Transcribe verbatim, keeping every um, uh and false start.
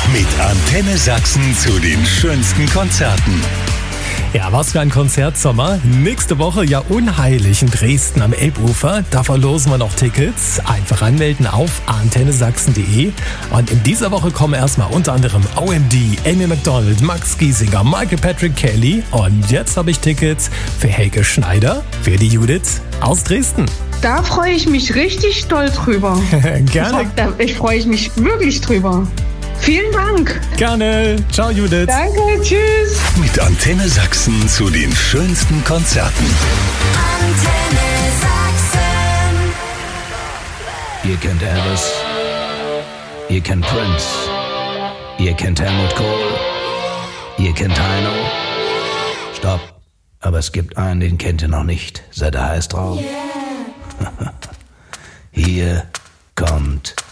Mit Antenne Sachsen zu den schönsten Konzerten. Ja, was für ein Konzertsommer. Nächste Woche ja unheilig in Dresden am Elbufer. Da verlosen wir noch Tickets. Einfach anmelden auf antenne sachsen punkt de. Und in dieser Woche kommen erstmal unter anderem O M D, Amy Macdonald, Max Giesinger, Michael Patrick Kelly. Und jetzt habe ich Tickets für Helge Schneider, für die Judith aus Dresden. Da freue ich mich richtig doll drüber. Gerne. Da ich freue mich wirklich drüber. Vielen Dank. Gerne. Ciao, Judith. Danke, tschüss. Mit Antenne Sachsen zu den schönsten Konzerten. Antenne Sachsen. Ihr kennt Elvis, ihr kennt Prince, ihr kennt Helmut Kohl, ihr kennt Heino. Stopp, aber es gibt einen, den kennt ihr noch nicht. Seid ihr heiß drauf? Yeah. Hier kommt